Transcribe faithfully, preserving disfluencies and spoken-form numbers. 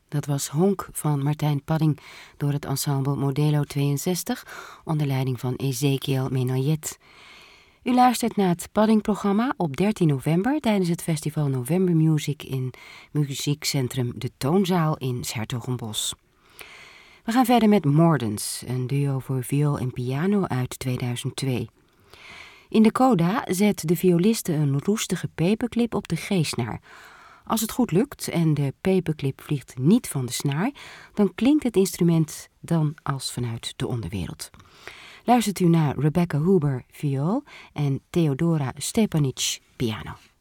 Dat was Honk van Martijn Padding door het ensemble Modelo tweeënzestig onder leiding van Ezekiel Menayet. U luistert naar het Padding-programma op dertien november tijdens het festival November Music in muziekcentrum De Toonzaal in 's-Hertogenbosch. We gaan verder met Mordens, een duo voor viool en piano uit tweeduizend twee. In de coda zet de violiste een roestige paperclip op de G-snaar. Als het goed lukt en de paperclip vliegt niet van de snaar, dan klinkt het instrument dan als vanuit de onderwereld. Luistert u naar Rebecca Huber viool en Theodora Stepanic piano.